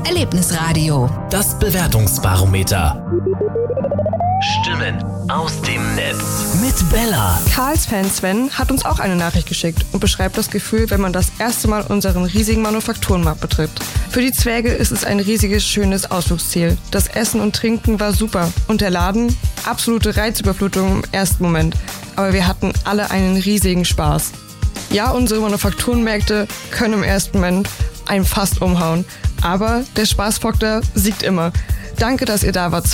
Erlebnisradio. Das Bewertungsbarometer. Stimmen aus dem Netz mit Bella. Karls Fan Sven hat uns auch eine Nachricht geschickt und beschreibt das Gefühl, wenn man das erste Mal unseren riesigen Manufakturenmarkt betritt. Für die Zwerge ist es ein riesiges, schönes Ausflugsziel. Das Essen und Trinken war super und der Laden? Absolute Reizüberflutung im ersten Moment. Aber wir hatten alle einen riesigen Spaß. Ja, unsere Manufakturenmärkte können im ersten Moment einen fast umhauen. Aber der Spaßfaktor siegt immer. Danke, dass ihr da wart.